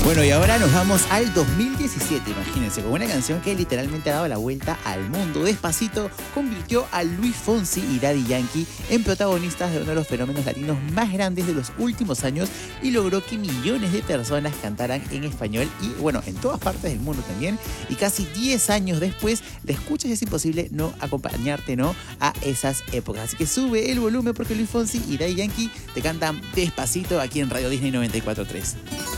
Bueno, y ahora nos vamos al 2017, imagínense, con una canción que literalmente ha dado la vuelta al mundo. Despacito convirtió a Luis Fonsi y Daddy Yankee en protagonistas de uno de los fenómenos latinos más grandes de los últimos años y logró que millones de personas cantaran en español y, bueno, en todas partes del mundo también. Y casi 10 años después, le escuchas y es imposible no acompañarte, ¿no?, a esas épocas. Así que sube el volumen porque Luis Fonsi y Daddy Yankee te cantan Despacito aquí en Radio Disney 94.3.